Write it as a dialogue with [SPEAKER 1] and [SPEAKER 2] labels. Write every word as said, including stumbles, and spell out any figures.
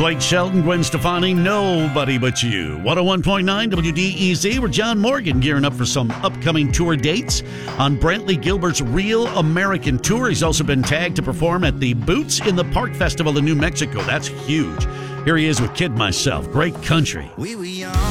[SPEAKER 1] Blake Shelton, Gwen Stefani, Nobody But You. one oh one point nine W D E Z, where John Morgan gearing up for some upcoming tour dates on Brantley Gilbert's Real American Tour. He's also been tagged to perform at the Boots in the Park Festival in New Mexico. That's huge. Here he is with Kid Myself. Great country.
[SPEAKER 2] We were young.